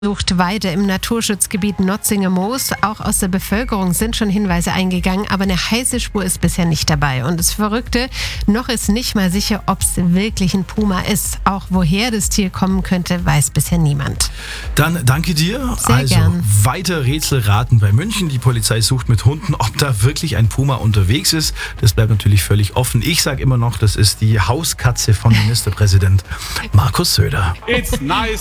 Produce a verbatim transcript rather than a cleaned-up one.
Sucht weiter im Naturschutzgebiet Notzinge-Moos. Auch aus der Bevölkerung sind schon Hinweise eingegangen, aber eine heiße Spur ist bisher nicht dabei. Und das Verrückte, noch ist nicht mal sicher, ob es wirklich ein Puma ist. Auch woher das Tier kommen könnte, weiß bisher niemand. Dann danke dir. Sehr also gern. Weiter Rätselraten bei München. Die Polizei sucht mit Hunden, ob da wirklich ein Puma unterwegs ist. Das bleibt natürlich völlig offen. Ich sage immer noch, das ist die Hauskatze von Ministerpräsident Markus Söder. It's nice.